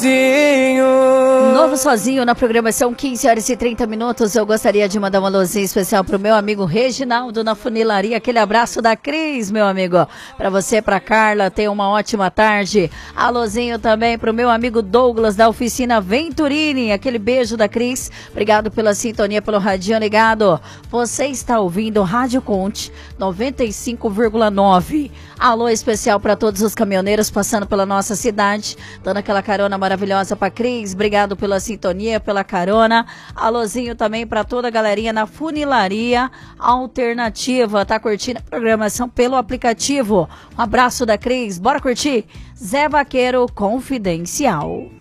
Novo sozinho na programação, 15 horas e 30 minutos. Eu gostaria de mandar uma luzinha especial pro meu amigo Reginaldo na funilaria. Aquele abraço da Cris, meu amigo. Pra você, pra Carla, tenha uma ótima tarde. Alôzinho também pro meu amigo Douglas da oficina Venturini. Aquele beijo da Cris. Obrigado pela sintonia, pelo radinho ligado. Você está ouvindo Rádio Conte 95,9. Alô especial para todos os caminhoneiros passando pela nossa cidade, dando aquela carona maravilhosa pra Cris. Obrigado pela sintonia, pela carona. Alôzinho também para toda a galerinha na funilaria alternativa. Tá curtindo a programação pelo aplicativo. Um abraço da Cris. Bora curtir? Zé Vaqueiro Confidencial.